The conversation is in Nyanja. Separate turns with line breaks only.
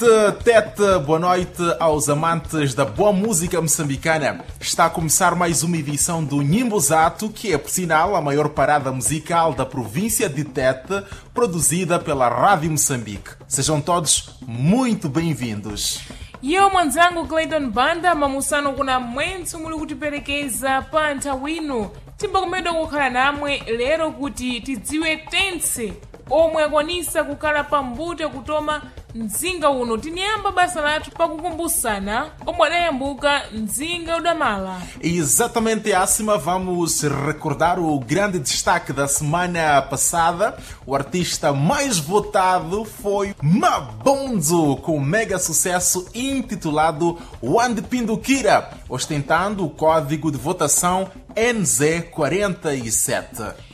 Tete, boa noite aos amantes da boa música moçambicana. Está a começar mais uma edição do Nhimbozato, que é, por sinal, a maior parada musical da província de Tete, produzida pela Rádio Moçambique. Sejam todos muito bem-vindos.
Yo mwanzangu Clayton Banda mamusano kuna mwenzi muli kutiperekeza pa nthawino timbakumedwa kukhala namwe lero kuti tidziwe tense omwe akwanisa kukhala pambuto kutoma mzinga uno. Tiniyamba basa lathu pakukumbusana omwe adayambuka mzinga udamala.
Exatamente assim, vamos recordar o grande destaque da semana passada. O artista mais votado foi Mabonzo, com um mega sucesso intitulado Wandipindukira, ostentando o código de votação NZ47.